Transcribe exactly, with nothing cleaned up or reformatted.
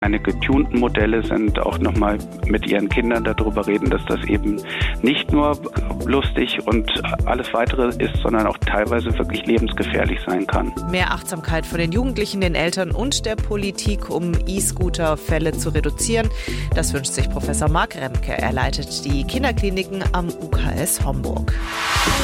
Keine getunten Modelle sind, auch nochmal mit ihren Kindern darüber reden, dass das eben nicht nur lustig und alles Weitere ist, sondern auch teilweise wirklich lebensgefährlich sein kann. Mehr Achtsamkeit von den Jugendlichen, den Eltern und der Politik, um E-Scooter-Fälle zu reduzieren. Das wünscht sich Professor Marc Remke. Er leitet die Kinderkliniken am U K S Homburg.